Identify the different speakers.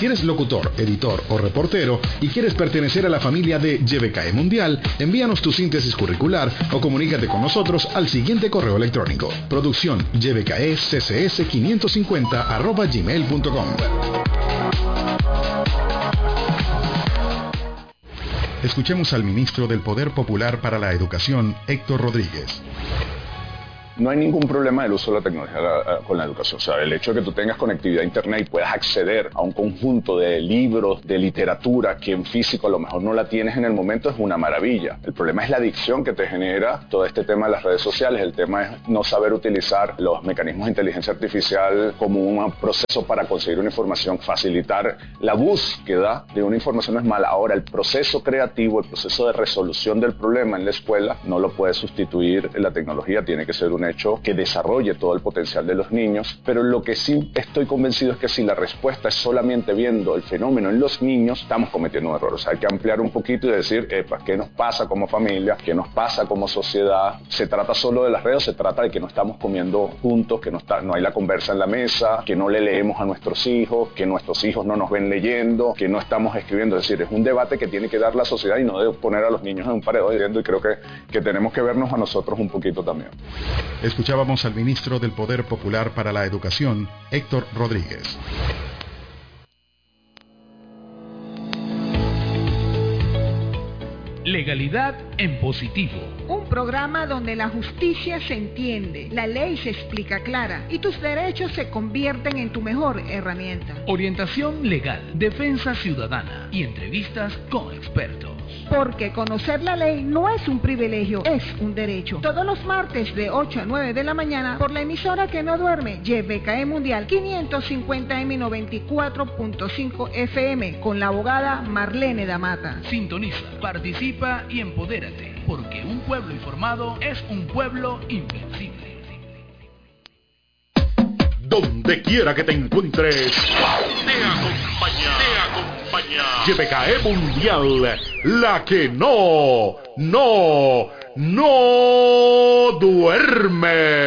Speaker 1: Si eres locutor, editor o reportero y quieres pertenecer a la familia de YBKE Mundial, envíanos tu síntesis curricular o comunícate con nosotros al siguiente correo electrónico: producción ybkeccs550@gmail.com. Escuchemos al ministro del Poder Popular para la Educación, Héctor Rodríguez.
Speaker 2: No hay ningún problema del uso de la tecnología con la educación. O sea, el hecho de que tú tengas conectividad a internet y puedas acceder a un conjunto de libros, de literatura, que en físico a lo mejor no la tienes en el momento, es una maravilla. El problema es la adicción que te genera todo este tema de las redes sociales. El tema es no saber utilizar los mecanismos de inteligencia artificial como un proceso para conseguir una información, facilitar la búsqueda de una información no es mala. Ahora, el proceso creativo, el proceso de resolución del problema en la escuela no lo puede sustituir la tecnología, tiene que ser un hecho que desarrolle todo el potencial de los niños, pero lo que sí estoy convencido es que si la respuesta es solamente viendo el fenómeno en los niños, estamos cometiendo un error. O sea, hay que ampliar un poquito y decir, ¿qué nos pasa como familia? ¿Qué nos pasa como sociedad? ¿Se trata solo de las redes o se trata de que no estamos comiendo juntos, que no hay la conversa en la mesa, que no le leemos a nuestros hijos, que nuestros hijos no nos ven leyendo, que no estamos escribiendo? Es decir, es un debate que tiene que dar la sociedad y no de poner a los niños en un paredón, y creo que tenemos que vernos a nosotros un poquito también.
Speaker 1: Escuchábamos al ministro del Poder Popular para la Educación, Héctor Rodríguez.
Speaker 3: Legalidad en positivo.
Speaker 4: Un programa donde la justicia se entiende, la ley se explica clara y tus derechos se convierten en tu mejor herramienta.
Speaker 3: Orientación legal, defensa ciudadana y entrevistas con expertos.
Speaker 4: Porque conocer la ley no es un privilegio, es un derecho. Todos los martes de 8 a 9 de la mañana por la emisora que no duerme, YBKE Mundial 550M94.5 FM con la abogada Marlene Damata.
Speaker 3: Sintoniza, participa y empodérate, porque un pueblo informado es un pueblo invencible.
Speaker 5: Donde quiera que te encuentres, te acompaña. YBKE Mundial, la que no duerme.